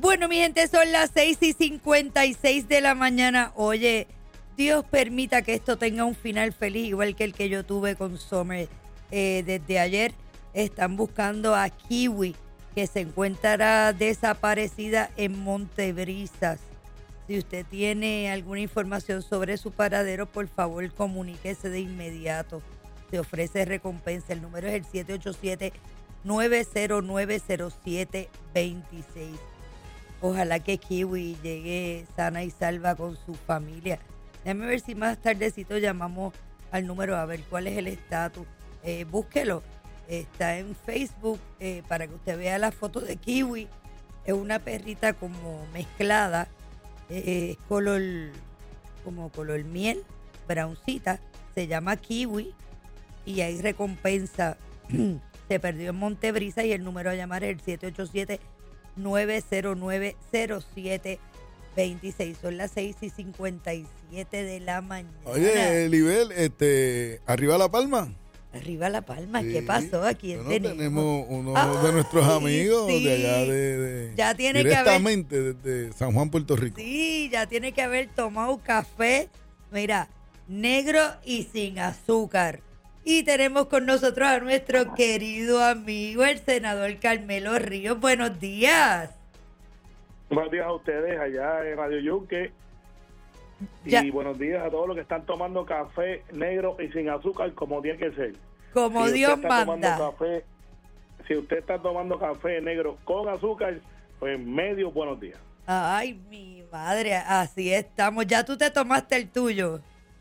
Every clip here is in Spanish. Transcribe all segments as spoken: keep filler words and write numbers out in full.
Bueno, mi gente, son las seis y cincuenta y seis de la mañana. Oye, Dios permita que esto tenga un final feliz, igual que el que yo tuve con Summer eh, desde ayer. Están buscando a Kiwi, que se encuentra desaparecida en Montebrisas. Si usted tiene alguna información sobre su paradero, por favor, comuníquese de inmediato. Se ofrece recompensa. El número es el siete ocho siete, nueve cero nueve, cero siete dos seis. Ojalá que Kiwi llegue sana y salva con su familia. Déjame ver si más tardecito llamamos al número a ver cuál es el estatus. Eh, búsquelo. Está en Facebook eh, para que usted vea la foto de Kiwi. Es una perrita como mezclada. Eh, es color, como color miel, browncita. Se llama Kiwi y hay recompensa. Se perdió en Montebrisa y el número a llamar es el siete ocho siete, nueve cero nueve, cero siete dos seis. Son las seis y cincuenta y siete de la mañana. Oye, Libel, este, ¿arriba La Palma? Arriba La Palma, Sí. ¿qué pasó? Aquí Bueno, tenemos? tenemos uno Ay, de nuestros amigos sí. de allá de, de Ya tiene que haber- directamente desde San Juan, Puerto Rico. Sí, ya tiene que haber tomado café, mira, negro y sin azúcar. Y tenemos con nosotros a nuestro querido amigo, el senador Carmelo Ríos. Buenos días. Buenos días a ustedes allá en Radio Yunque. Ya. Y buenos días a todos los que están tomando café negro y sin azúcar como tiene que ser. Como Si Dios usted está tomando manda. café, si usted está tomando café negro con azúcar, pues medio buenos días. Ay, mi madre, así estamos. Ya tú te tomaste el tuyo.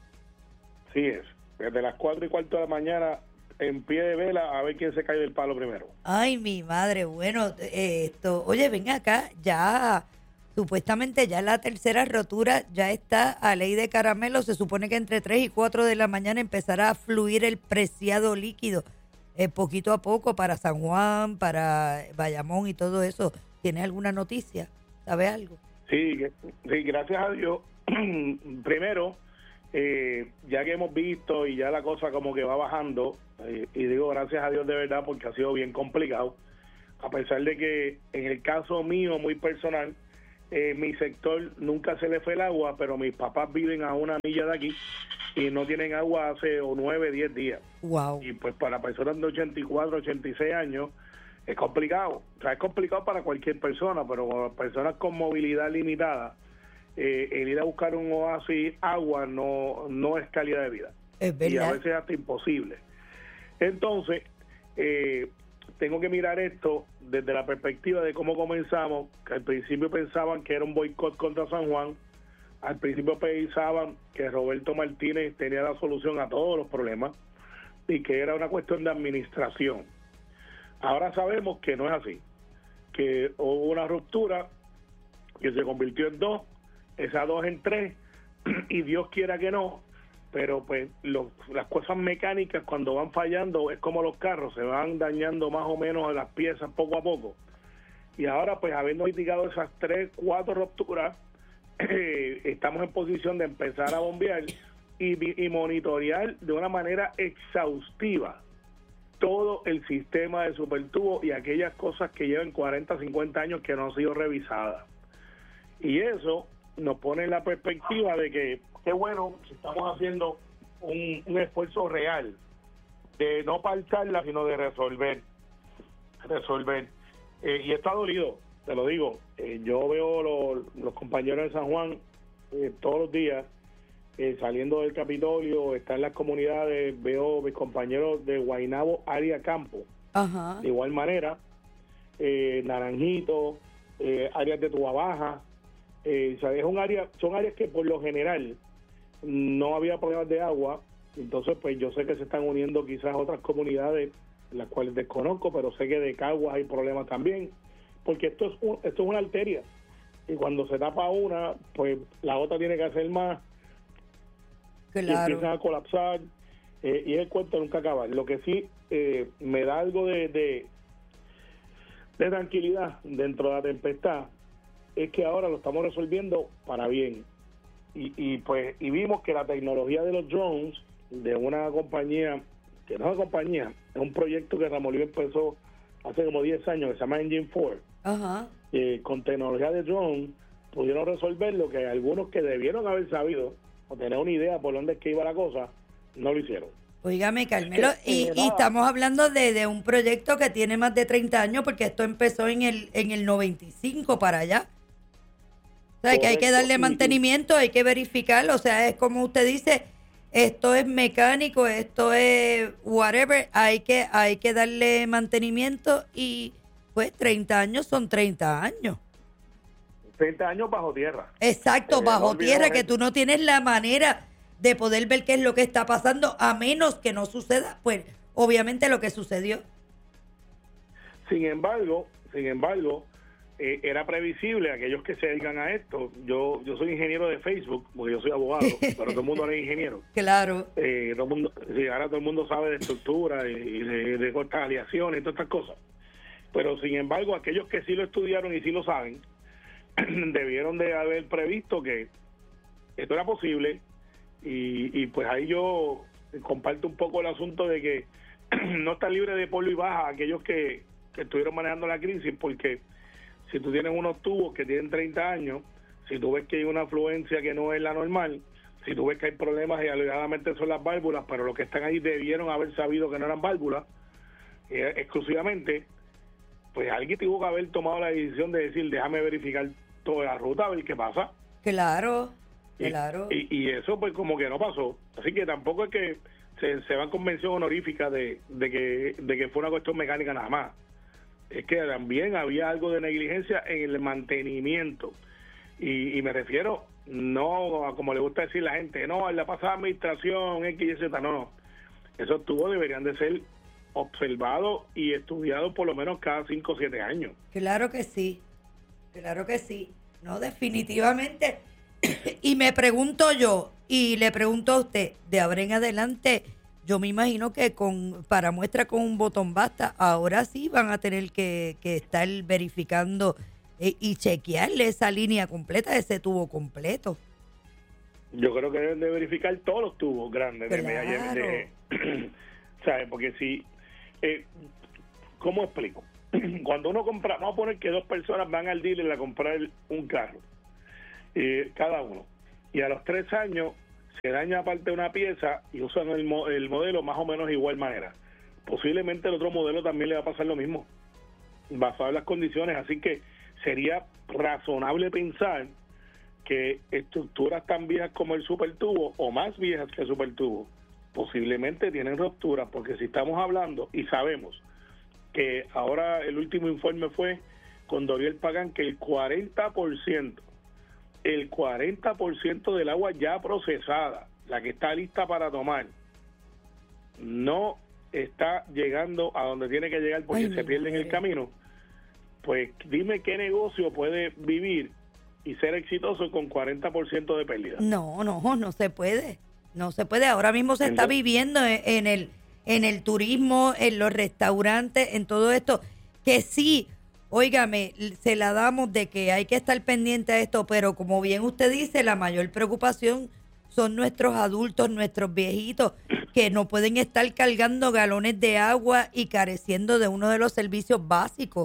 Sí es. Desde las cuatro y cuarto de la mañana en pie de vela a ver quién se cae del palo primero. Ay, mi madre, bueno, eh, esto, oye, ven acá, ya, supuestamente ya la tercera rotura ya está a ley de caramelo. Se supone que entre tres y cuatro de la mañana empezará a fluir el preciado líquido, eh, poquito a poco para San Juan, para Bayamón y todo eso. ¿Tienes alguna noticia? ¿Sabes algo? Sí, que- sí, gracias a Dios. Primero, eh, ya que hemos visto y ya la cosa como que va bajando, eh, y digo gracias a Dios de verdad porque ha sido bien complicado, a pesar de que en el caso mío muy personal, eh, mi sector nunca se le fue el agua, pero mis papás viven a una milla de aquí y no tienen agua hace o nueve, diez días. Wow. Y pues para personas de ochenta y cuatro, ochenta y seis años es complicado. O sea, es complicado para cualquier persona, pero para personas con movilidad limitada, eh, el ir a buscar un oasis agua no, no es calidad de vida. Es Y a verdad. veces hasta imposible. Entonces, eh, tengo que mirar esto desde la perspectiva de cómo comenzamos, que al principio pensaban que era un boicot contra San Juan, al principio pensaban que Roberto Martínez tenía la solución a todos los problemas y que era una cuestión de administración. Ahora sabemos que no es así, que hubo una ruptura que se convirtió en dos, esa dos en tres, y Dios quiera que no, pero pues lo- las cosas mecánicas cuando van fallando es como los carros, se van dañando más o menos las piezas poco a poco. Y ahora pues habiendo mitigado esas tres, cuatro rupturas, eh, estamos en posición de empezar a bombear y, vi- y monitorear de una manera exhaustiva todo el sistema de supertubo y aquellas cosas que llevan cuarenta, cincuenta años que no han sido revisadas. Y eso nos pone en la perspectiva de que qué bueno que estamos haciendo un, un esfuerzo real de no parcharla, sino de resolver. Resolver. Eh, y esto ha dolido, te lo digo. Eh, yo veo lo- los compañeros de San Juan eh, todos los días eh, saliendo del Capitolio, están en las comunidades, veo mis compañeros de Guaynabo, área campo, Ajá. de igual manera, eh, Naranjito, eh, áreas de Tua Baja, eh, o sea, es un área, son áreas que por lo general no había problemas de agua, entonces pues yo sé que se están uniendo quizás otras comunidades, las cuales desconozco, pero sé que de Caguas hay problemas también, porque esto es un, esto es una arteria, y cuando se tapa una, pues la otra tiene que hacer más, y empiezan Claro. a colapsar, eh, y el cuento nunca acaba. Lo que sí eh, me da algo de, de, de tranquilidad dentro de la tempestad es que ahora lo estamos resolviendo para bien. Y, y pues y vimos que la tecnología de los drones de una compañía, que no es una compañía, es un proyecto que Ramón Luis empezó hace como diez años, que se llama Engine cuatro, Ajá. eh, con tecnología de drone, pudieron resolver lo que algunos que debieron haber sabido o tener una idea por dónde es que iba la cosa, no lo hicieron. Óigame, Carmelo, Eh, y, eh, y nada. estamos hablando de, de un proyecto que tiene más de treinta años porque esto empezó en el en el noventa y cinco para allá. O sea, que hay que Correcto, darle y- mantenimiento, hay que verificarlo. O sea, es como usted dice, esto es mecánico, esto es whatever, hay que hay que darle mantenimiento y pues treinta años son treinta años. treinta años bajo tierra. Exacto, Eh, bajo no olvidemos tierra, que eso. tú no tienes la manera de poder ver qué es lo que está pasando, a menos que no suceda, pues, obviamente lo que sucedió. Sin embargo, sin embargo, eh, era previsible, aquellos que se dedican a esto, yo yo soy ingeniero de Facebook, porque yo soy abogado, pero todo el mundo no es ingeniero. Claro, Eh, todo el mundo, sí, ahora todo el mundo sabe de estructura y, y de, de cortas aleaciones y todas estas cosas. Pero sin embargo, aquellos que sí lo estudiaron y sí lo saben, debieron de haber previsto que esto era posible y, y pues ahí yo comparto un poco el asunto de que no está libre de polvo y baja aquellos que, que estuvieron manejando la crisis, porque si tú tienes unos tubos que tienen treinta años, si tú ves que hay una afluencia que no es la normal, si tú ves que hay problemas y alegadamente son las válvulas, pero los que están ahí debieron haber sabido que no eran válvulas eh, exclusivamente, pues alguien tuvo que haber tomado la decisión de decir, déjame verificar toda la ruta, a ver qué pasa. claro, Y, claro. y, y eso pues como que no pasó. Así que tampoco es que se, se van con mención honorífica de, de, que, de que fue una cuestión mecánica nada más. Es que también había algo de negligencia en el mantenimiento. Y, y me refiero, no a como le gusta decir la gente, no, en la pasada administración, X y Z, no, no. Esos tubos deberían de ser observados y estudiados por lo menos cada cinco o siete años. Claro que sí, claro que sí. No, definitivamente. Y me pregunto yo, y le pregunto a usted, de ahora en adelante, yo me imagino que con para muestra con un botón basta, ahora sí van a tener que, que estar verificando eh, y chequearle esa línea completa, ese tubo completo. Yo creo que deben de verificar todos los tubos grandes de Claro. media- de- ¿sabes? Porque si eh, ¿cómo explico? Cuando uno compra, vamos a poner que dos personas van al dealer a comprar un carro, eh, cada uno, y a los tres años se daña aparte una pieza y usan el, mo- el modelo más o menos de igual manera. Posiblemente el otro modelo también le va a pasar lo mismo, basado en las condiciones. Así que sería razonable pensar que estructuras tan viejas como el supertubo o más viejas que el supertubo posiblemente tienen rupturas, porque si estamos hablando y sabemos que ahora el último informe fue con Doriel Pagán que el cuarenta por ciento el cuarenta por ciento del agua ya procesada, la que está lista para tomar, no está llegando a donde tiene que llegar porque Ay, se pierde en el madre. camino. Pues dime qué negocio puede vivir y ser exitoso con cuarenta por ciento de pérdida. No, no, no se puede. No se puede. Ahora mismo se está Entonces- viviendo en, en el en el turismo, en los restaurantes, en todo esto, que sí, óigame, se la damos de que hay que estar pendiente a esto, pero como bien usted dice, la mayor preocupación son nuestros adultos, nuestros viejitos, que no pueden estar cargando galones de agua y careciendo de uno de los servicios básicos.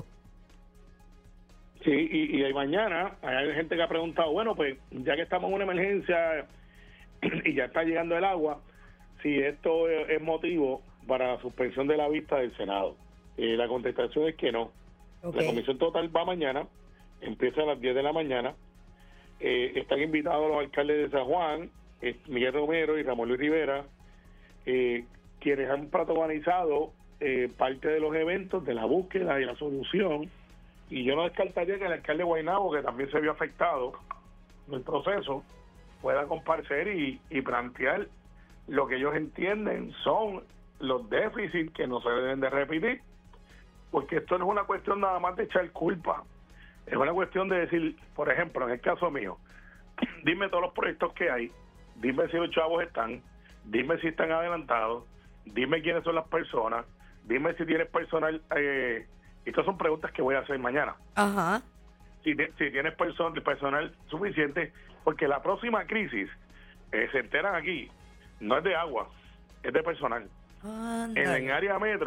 Sí, y, y hay mañana hay gente que ha preguntado, bueno, pues ya que estamos en una emergencia y ya está llegando el agua, si esto es, es motivo para la suspensión de la vista del Senado. Eh, la contestación es que no. Ok. La comisión total va mañana, empieza a las diez de la mañana. Eh, están invitados los alcaldes de San Juan, eh, Miguel Romero y Ramón Luis Rivera, eh, quienes han protagonizado eh, parte de los eventos de la búsqueda y la solución. Y yo no descartaría que el alcalde de Guaynabo, que también se vio afectado en el proceso, pueda comparecer y, y plantear lo que ellos entienden son los déficits que no se deben de repetir, porque esto no es una cuestión nada más de echar culpa, es una cuestión de decir, por ejemplo, en el caso mío, dime todos los proyectos que hay, dime si los chavos están, dime si están adelantados, dime quiénes son las personas, dime si tienes personal, eh, estas son preguntas que voy a hacer mañana. Ajá. Si, te- si tienes person, personal suficiente, porque la próxima crisis, eh, se enteran aquí, no es de agua, es de personal. En Ándale. el área metro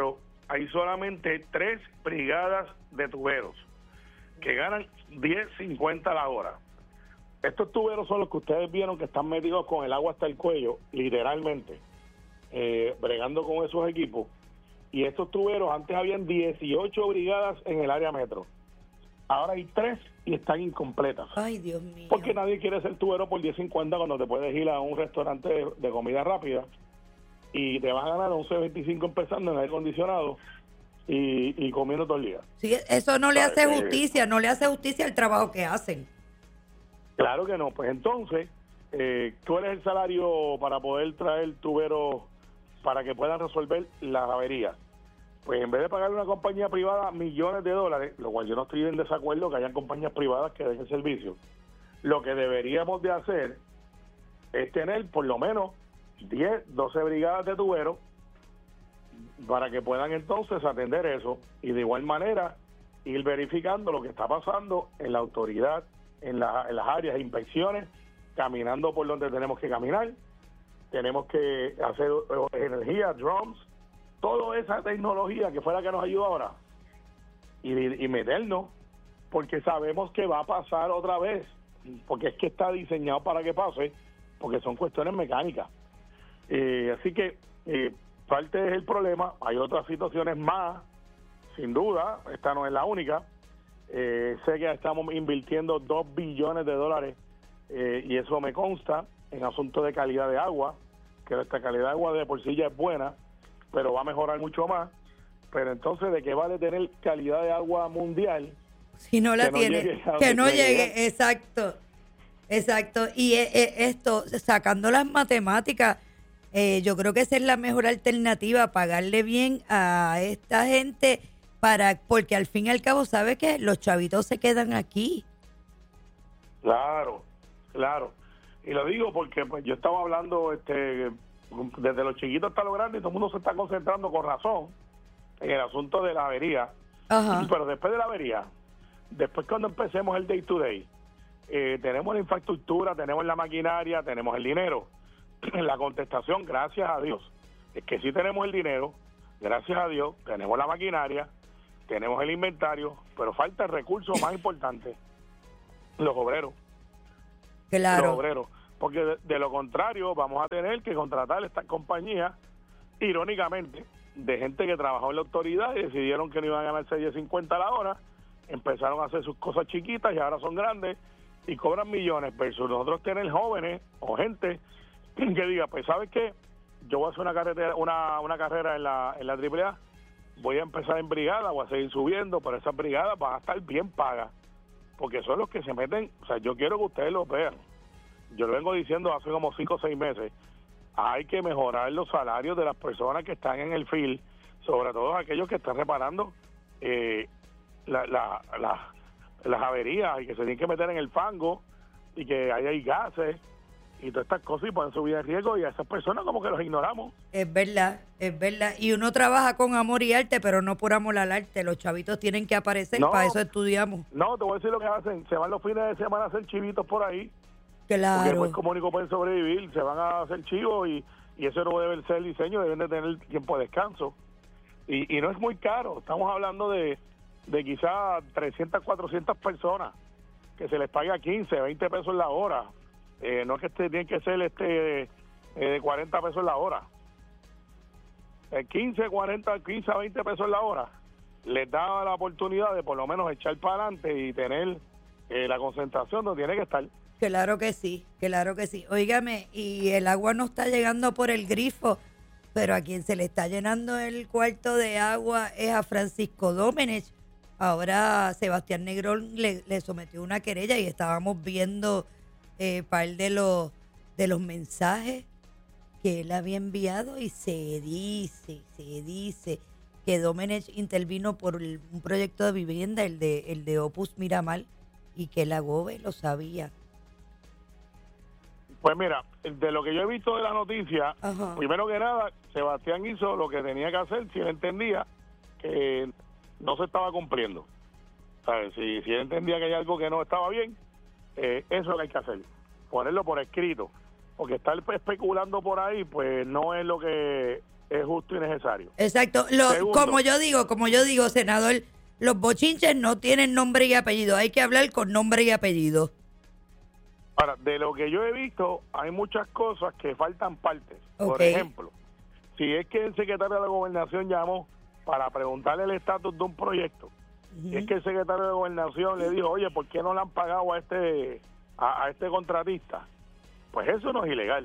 hay solamente tres brigadas de tuberos que ganan diez cincuenta la hora. Estos tuberos son los que ustedes vieron que están metidos con el agua hasta el cuello, literalmente, eh, bregando con esos equipos. Y estos tuberos, antes habían dieciocho brigadas en el área metro. Ahora hay tres y están incompletas. Ay, Dios mío. Porque nadie quiere ser tubero por diez cincuenta cuando te puedes ir a un restaurante de, de comida rápida y te vas a ganar once veinticinco empezando en aire acondicionado y, y comiendo todo el día. Sí, eso no le hace ¿Sabes? justicia, no le hace justicia al trabajo que hacen. Claro que no. Pues entonces, eh, tú eres el salario para poder traer tuberos para que puedan resolver las averías. Pues en vez de pagarle a una compañía privada millones de dólares, lo cual yo no estoy en desacuerdo que hayan compañías privadas que den el servicio, lo que deberíamos de hacer es tener por lo menos diez, doce brigadas de tuberos para que puedan entonces atender eso y de igual manera ir verificando lo que está pasando en la autoridad, en, la, en las áreas de inspecciones, caminando por donde tenemos que caminar, tenemos que hacer energía, drones, toda esa tecnología que fue la que nos ayudó ahora y, y meternos, porque sabemos que va a pasar otra vez, porque es que está diseñado para que pase, porque son cuestiones mecánicas. Eh, así que eh, parte es el problema, hay otras situaciones más, sin duda, esta no es la única. Eh, sé que estamos invirtiendo dos billones de dólares eh, y eso me consta en asuntos de calidad de agua, que nuestra calidad de agua de por sí ya es buena, pero va a mejorar mucho más. Pero entonces, ¿de qué vale tener calidad de agua mundial si no la que no tiene? llegue a que donde no quiere llegue, llegar? exacto, exacto. Y eh, eh, esto, sacando las matemáticas, eh, yo creo que esa es la mejor alternativa, pagarle bien a esta gente, para porque al fin y al cabo, ¿sabe qué? Los chavitos se quedan aquí. Claro, claro. Y lo digo porque pues yo estaba hablando este desde los chiquitos hasta los grandes y todo el mundo se está concentrando con razón en el asunto de la avería. Ajá. Pero después de la avería, después cuando empecemos el day to day, eh, tenemos la infraestructura, tenemos la maquinaria, tenemos el dinero. La contestación, gracias a Dios, es que sí tenemos el dinero, gracias a Dios, tenemos la maquinaria, tenemos el inventario, pero falta el recurso más importante, los obreros. Claro. Los obreros, porque de, de lo contrario vamos a tener que contratar estas compañías, irónicamente, de gente que trabajó en la autoridad y decidieron que no iban a ganar seis cincuenta a la hora, empezaron a hacer sus cosas chiquitas y ahora son grandes y cobran millones, versus nosotros tener jóvenes o gente que diga, pues ¿sabes qué? Yo voy a hacer una carrera, una, una carrera en la, en la triple A, voy a empezar en brigada, voy a seguir subiendo, pero esas brigadas van a estar bien pagas, porque son los que se meten. O sea, yo quiero que ustedes lo vean. Yo lo vengo diciendo hace como cinco o seis meses. Hay que mejorar los salarios de las personas que están en el field, sobre todo aquellos que están reparando eh, la, la, la, las averías y que se tienen que meter en el fango y que ahí hay gases y todas estas cosas y pueden subir en riesgo, y a esas personas como que los ignoramos. Es verdad, es verdad. Y uno trabaja con amor y arte, pero no por amor al arte. Los chavitos tienen que aparecer, No. para eso estudiamos. No, te voy a decir lo que hacen. Se van los fines de semana a hacer chivitos por ahí, porque Claro. después como único pueden sobrevivir, se van a hacer chivos y, y eso no debe ser el diseño, deben de tener tiempo de descanso. Y, y no es muy caro, estamos hablando de, de quizás trescientas, cuatrocientas personas que se les paga quince, veinte pesos la hora. Eh, no es que este, tienen que ser este eh, de cuarenta pesos la hora. Eh, quince, cuarenta, quince a veinte pesos la hora les da la oportunidad de por lo menos echar para adelante y tener eh, la concentración donde tiene que estar. Claro que sí, claro que sí. Óigame, y el agua no está llegando por el grifo, pero a quien se le está llenando el cuarto de agua es a Francisco Domenech. Ahora Sebastián Negrón le, le sometió una querella y estábamos viendo eh, par de los, de los mensajes que él había enviado y se dice, se dice que Domenech intervino por el- un proyecto de vivienda, el de, el de Opus Miramar, y que la GOBE lo sabía. Pues mira, de lo que yo he visto de la noticia, Ajá. primero que nada, Sebastián hizo lo que tenía que hacer si él entendía que no se estaba cumpliendo. ¿Sabes? Si, si él entendía que hay algo que no estaba bien, eh, eso es lo que hay que hacer, ponerlo por escrito, porque estar especulando por ahí, pues no es lo que es justo y necesario. Exacto. Lo, Segundo. como yo digo, como yo digo, senador, los bochinches no tienen nombre y apellido. Hay que hablar con nombre y apellido. Ahora, de lo que yo he visto, hay muchas cosas que faltan partes. Por Ok. ejemplo, si es que el secretario de la Gobernación llamó para preguntarle el estatus de un proyecto, Ujú. y es que el secretario de Gobernación le dijo, oye, ¿por qué no le han pagado a este a, a este contratista? Pues eso no es ilegal.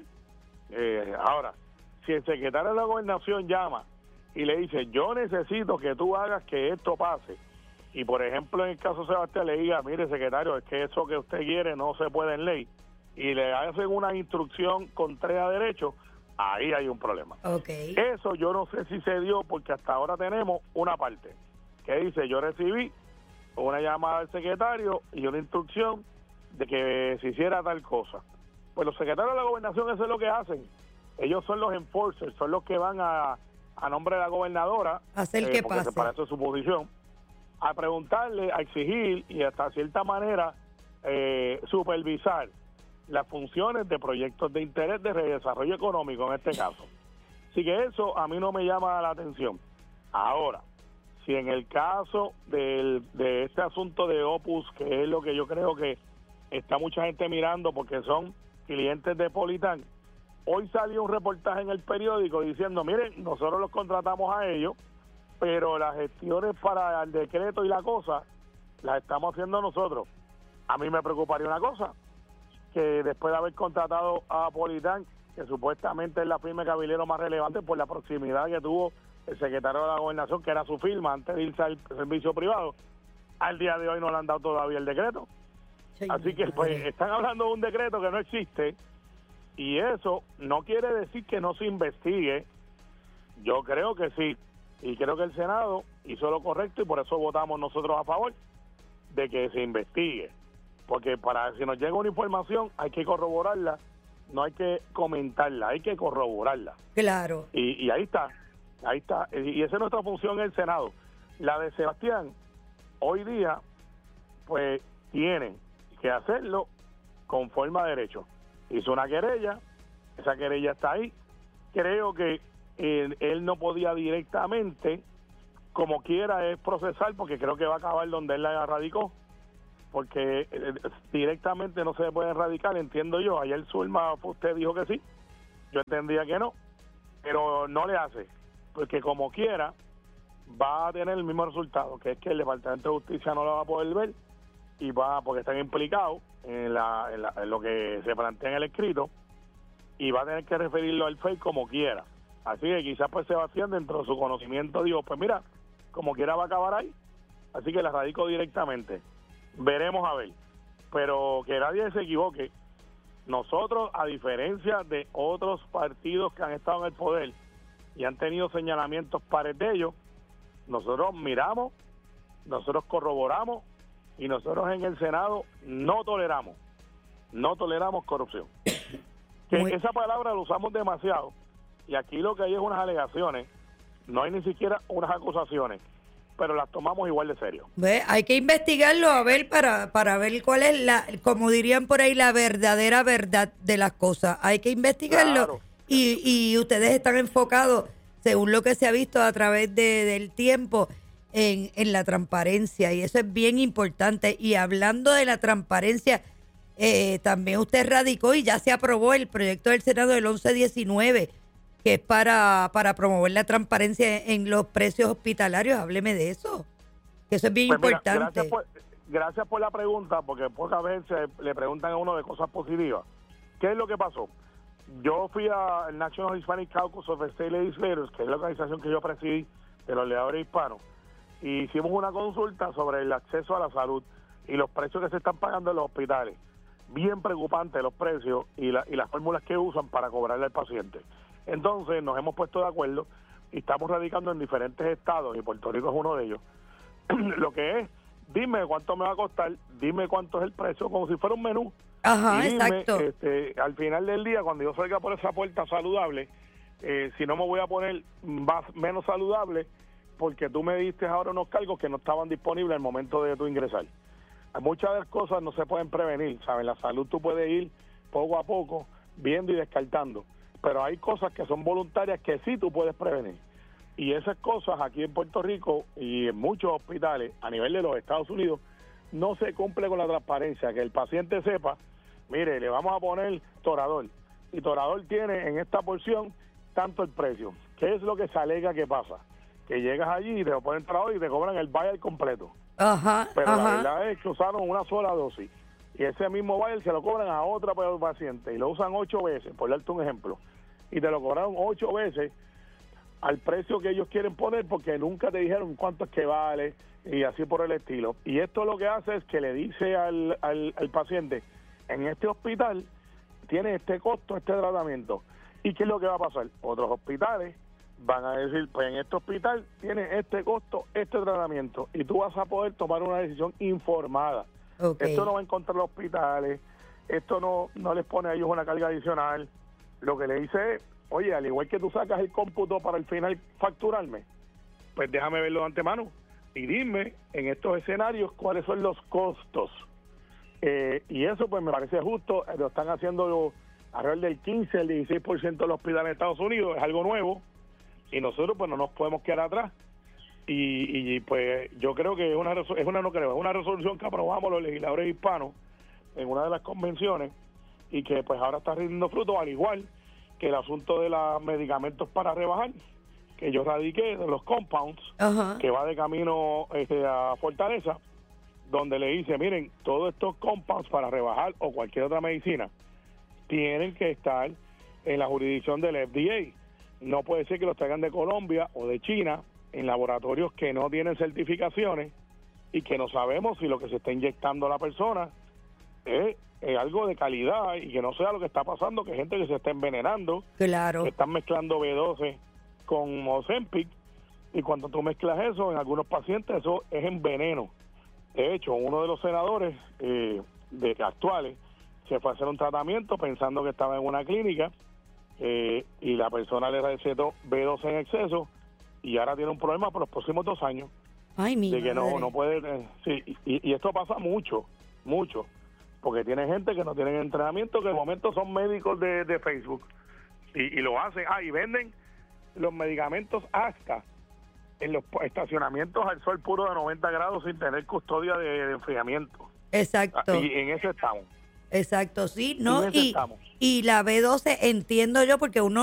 Eh, ahora, si el secretario de la Gobernación llama y le dice, yo necesito que tú hagas que esto pase, y por ejemplo en el caso de Sebastián le diga, mire secretario, es que eso que usted quiere no se puede en ley, y le hacen una instrucción contraria a derecho, ahí hay un problema. Ok. Eso yo no sé si se dio porque hasta ahora tenemos una parte que dice, yo recibí una llamada del secretario y una instrucción de que se hiciera tal cosa. Pues los secretarios de la Gobernación eso es lo que hacen. Ellos son los enforcers, son los que van a, a nombre de la gobernadora, Hacer que porque pase. para eso es su posición, a preguntarle, a exigir y hasta cierta manera eh, supervisar las funciones de proyectos de interés de desarrollo económico en este caso. Así que eso a mí no me llama la atención. Ahora, si en el caso del, de este asunto de Opus, que es lo que yo creo que está mucha gente mirando porque son clientes de Politán, hoy salió un reportaje en el periódico diciendo, miren, nosotros los contratamos a ellos, pero las gestiones para el decreto y la cosa las estamos haciendo nosotros. A mí me preocuparía una cosa, que después de haber contratado a Politán, que supuestamente es la firma de cabilero más relevante por la proximidad que tuvo el secretario de la Gobernación, que era su firma antes de irse al servicio privado, al día de hoy no le han dado todavía el decreto. Sí, Así que pues madre. están hablando de un decreto que no existe, y eso no quiere decir que no se investigue. Yo creo que sí, y creo que el Senado hizo lo correcto y por eso votamos nosotros a favor de que se investigue, porque para si nos llega una información hay que corroborarla, no hay que comentarla, hay que corroborarla. Claro. Y, y ahí está, ahí está, y esa es nuestra función en el Senado. La de Sebastián, hoy día, pues tienen que hacerlo conforme a derecho. Hizo una querella, esa querella está ahí. Creo que él, él no podía directamente, como quiera, es procesar, porque creo que va a acabar donde él la radicó, porque eh, directamente no se puede erradicar, entiendo yo. Ayer Zulma, usted dijo que sí, yo entendía que no, pero no le hace, porque como quiera va a tener el mismo resultado, que es que el Departamento de Justicia no lo va a poder ver, y va porque están implicados en, la, en, la, en lo que se plantea en el escrito, y va a tener que referirlo al F E I como quiera. Así que quizás pues Sebastián, dentro de su conocimiento, dijo, pues mira, como quiera va a acabar ahí, así que la radico directamente. Veremos a ver, pero que nadie se equivoque. Nosotros, a diferencia de otros partidos que han estado en el poder y han tenido señalamientos pares de ellos, nosotros miramos, nosotros corroboramos, y nosotros en el Senado no toleramos, no toleramos corrupción. Que Muy- esa palabra la usamos demasiado, y aquí lo que hay es unas alegaciones, no hay ni siquiera unas acusaciones, pero las tomamos igual de serio. Ve, hay que investigarlo a ver para, para ver cuál es la, como dirían por ahí, la verdadera verdad de las cosas. Hay que investigarlo Claro. y, y ustedes están enfocados, según lo que se ha visto a través de, del tiempo, en, en la transparencia, y eso es bien importante. Y hablando de la transparencia, eh, también usted radicó y ya se aprobó el proyecto del Senado del once diecinueve, que es para, para promover la transparencia en los precios hospitalarios. Hábleme de eso, que eso es bien Pues mira, importante. gracias, por, gracias por la pregunta, porque pocas veces le preguntan a uno de cosas positivas. ¿Qué es lo que pasó? Yo fui al National Hispanic Caucus of State Legislators, que es la organización que yo presidí de los legisladores hispanos, y hicimos una consulta sobre el acceso a la salud y los precios que se están pagando en los hospitales. Bien preocupante los precios y, la, y las fórmulas que usan para cobrarle al paciente. Entonces nos hemos puesto de acuerdo y estamos radicando en diferentes estados, y Puerto Rico es uno de ellos. Lo que es, dime cuánto me va a costar, dime cuánto es el precio, como si fuera un menú. Ajá, Y dime, exacto. este, al final del día, cuando yo salga por esa puerta saludable, eh, si no me voy a poner más, menos saludable, porque tú me diste ahora unos cargos que no estaban disponibles al momento de tu ingresar. Muchas de las cosas no se pueden prevenir, ¿sabes? La salud tú puedes ir poco a poco, viendo y descartando, pero hay cosas que son voluntarias que sí tú puedes prevenir. Y esas cosas aquí en Puerto Rico y en muchos hospitales a nivel de los Estados Unidos no se cumple con la transparencia, que el paciente sepa, mire, le vamos a poner Toradol, y Toradol tiene en esta porción tanto el precio. ¿Qué es lo que se alega que pasa? Que llegas allí y te lo ponen Toradol y te cobran el vial completo. Ajá, Pero ajá. la verdad es que usaron una sola dosis. Y ese mismo vial se lo cobran a otra paciente y lo usan ocho veces, por darte un ejemplo. Y te lo cobraron ocho veces al precio que ellos quieren poner porque nunca te dijeron cuánto es que vale y así por el estilo. Y esto lo que hace es que le dice al, al, al paciente, en este hospital tiene este costo, este tratamiento. ¿Y qué es lo que va a pasar? Otros hospitales van a decir, pues en este hospital tiene este costo, este tratamiento, y tú vas a poder tomar una decisión informada. Okay. Esto no va en contra de los hospitales, esto no, no les pone a ellos una carga adicional. Lo que le dice es, oye, al igual que tú sacas el cómputo para al final facturarme, pues déjame verlo de antemano y dime en estos escenarios cuáles son los costos. Eh, y eso pues me parece justo, lo están haciendo alrededor del quince, el dieciséis por ciento de los hospitales de Estados Unidos, es algo nuevo, y nosotros pues no nos podemos quedar atrás. Y, y pues yo creo que es una, es una no creo, es una resolución que aprobamos los legisladores hispanos en una de las convenciones y que pues ahora está rindiendo fruto, al igual que el asunto de los medicamentos para rebajar, que yo radiqué de los compounds, Ajá. que va de camino este, a Fortaleza, donde le dice, miren, todos estos compounds para rebajar o cualquier otra medicina tienen que estar en la jurisdicción del F D A. No puede ser que los traigan de Colombia o de China en laboratorios que no tienen certificaciones y que no sabemos si lo que se está inyectando a la persona es, es algo de calidad y que no sea lo que está pasando, que hay gente que se está envenenando, Claro. que están mezclando B doce con Ozempic, y cuando tú mezclas eso en algunos pacientes eso es en veneno. De hecho, uno de los senadores eh, de actuales se fue a hacer un tratamiento pensando que estaba en una clínica eh, y la persona le recetó B doce en exceso y ahora tiene un problema por los próximos dos años. Ay, mi de que no madre. no puede eh, sí, y, y esto pasa mucho, mucho, porque tiene gente que no tienen entrenamiento, que de momento son médicos de, de Facebook y, y lo hacen, ah, y venden los medicamentos hasta en los estacionamientos al sol puro de noventa grados sin tener custodia de, de enfriamiento. Exacto. Y en eso estamos. Exacto, sí, ¿no? En eso Y, estamos. y la B doce entiendo yo porque uno